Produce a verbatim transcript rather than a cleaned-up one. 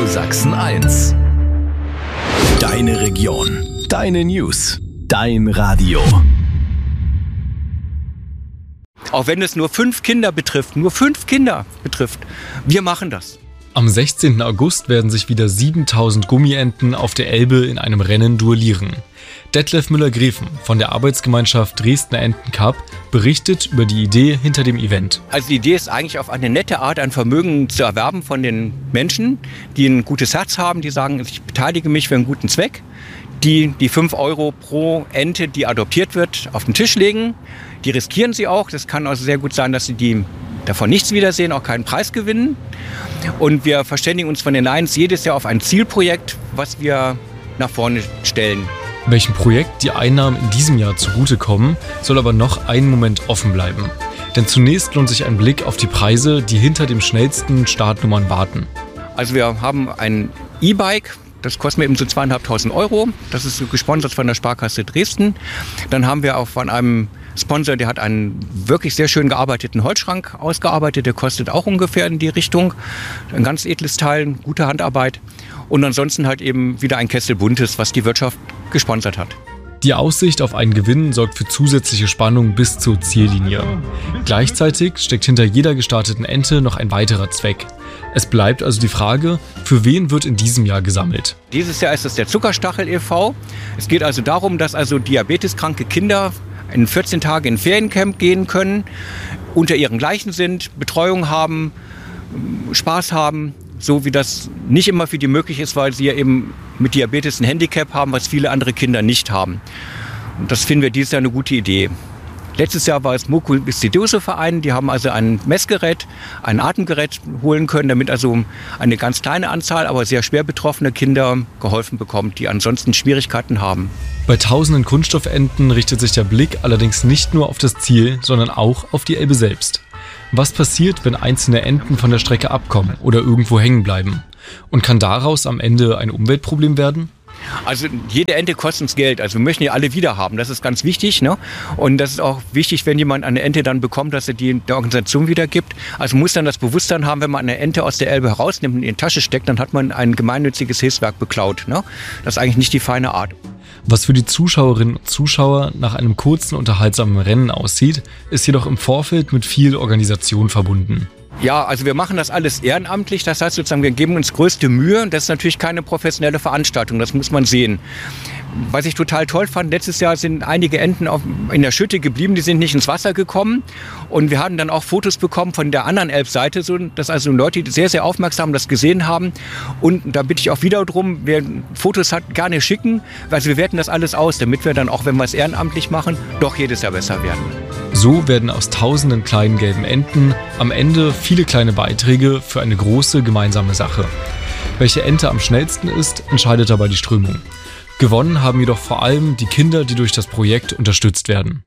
Sachsen eins. Deine Region, deine News, dein Radio. Auch wenn es nur fünf Kinder betrifft, nur fünf Kinder betrifft, wir machen das. Am sechzehnten August werden sich wieder siebentausend Gummienten auf der Elbe in einem Rennen duellieren. Detlef Müller-Greven von der Arbeitsgemeinschaft Dresdner Enten Cup berichtet über die Idee hinter dem Event. Also die Idee ist eigentlich auf eine nette Art ein Vermögen zu erwerben von den Menschen, die ein gutes Herz haben, die sagen, ich beteilige mich für einen guten Zweck, die die fünf Euro pro Ente, die adoptiert wird, auf den Tisch legen. Die riskieren sie auch. Das kann also sehr gut sein, dass sie die davon nichts wiedersehen, auch keinen Preis gewinnen. Und wir verständigen uns von den Lions jedes Jahr auf ein Zielprojekt, was wir nach vorne stellen. Welchem Projekt die Einnahmen in diesem Jahr zugutekommen, soll aber noch einen Moment offen bleiben. Denn zunächst lohnt sich ein Blick auf die Preise, die hinter den schnellsten Startnummern warten. Also wir haben ein E-Bike, das kostet mir eben so zweieinhalbtausend Euro. Das ist so gesponsert von der Sparkasse Dresden. Dann haben wir auch von einem Sponsor, der hat einen wirklich sehr schön gearbeiteten Holzschrank ausgearbeitet. Der kostet auch ungefähr in die Richtung. Ein ganz edles Teil, gute Handarbeit. Und ansonsten halt eben wieder ein Kessel Buntes, was die Wirtschaft gesponsert hat. Die Aussicht auf einen Gewinn sorgt für zusätzliche Spannung bis zur Ziellinie. Gleichzeitig steckt hinter jeder gestarteten Ente noch ein weiterer Zweck. Es bleibt also die Frage, für wen wird in diesem Jahr gesammelt? Dieses Jahr ist es der Zuckerstachel e V Es geht also darum, dass also diabeteskranke Kinder in vierzehn Tage in Feriencamp gehen können, unter ihren Gleichen sind, Betreuung haben, Spaß haben, so wie das nicht immer für die möglich ist, weil sie ja eben mit Diabetes ein Handicap haben, was viele andere Kinder nicht haben. Und das finden wir dieses Jahr eine gute Idee. Letztes Jahr war es Mukoviszidose-Verein, die haben also ein Messgerät, ein Atemgerät holen können, damit also eine ganz kleine Anzahl, aber sehr schwer betroffene Kinder geholfen bekommt, die ansonsten Schwierigkeiten haben. Bei tausenden Kunststoffenten richtet sich der Blick allerdings nicht nur auf das Ziel, sondern auch auf die Elbe selbst. Was passiert, wenn einzelne Enten von der Strecke abkommen oder irgendwo hängen bleiben? Und kann daraus am Ende ein Umweltproblem werden? Also jede Ente kostet uns Geld, also wir möchten die alle wieder haben, das ist ganz wichtig, ne? Und das ist auch wichtig, wenn jemand eine Ente dann bekommt, dass er die der Organisation wiedergibt. Also man muss dann das Bewusstsein haben, wenn man eine Ente aus der Elbe herausnimmt und in die Tasche steckt, dann hat man ein gemeinnütziges Hilfswerk beklaut, ne? Das ist eigentlich nicht die feine Art. Was für die Zuschauerinnen und Zuschauer nach einem kurzen, unterhaltsamen Rennen aussieht, ist jedoch im Vorfeld mit viel Organisation verbunden. Ja, also wir machen das alles ehrenamtlich, das heißt sozusagen, wir geben uns größte Mühe. Das ist natürlich keine professionelle Veranstaltung, das muss man sehen. Was ich total toll fand, letztes Jahr sind einige Enten auf, in der Schütte geblieben, die sind nicht ins Wasser gekommen. Und wir hatten dann auch Fotos bekommen von der anderen Elbseite, so, dass also Leute, die sehr, sehr aufmerksam das gesehen haben. Und da bitte ich auch wieder drum, wer Fotos hat, gerne schicken. Also wir werten das alles aus, damit wir dann, auch wenn wir es ehrenamtlich machen, doch jedes Jahr besser werden. So werden aus tausenden kleinen gelben Enten am Ende viele kleine Beiträge für eine große gemeinsame Sache. Welche Ente am schnellsten ist, entscheidet dabei die Strömung. Gewonnen haben jedoch vor allem die Kinder, die durch das Projekt unterstützt werden.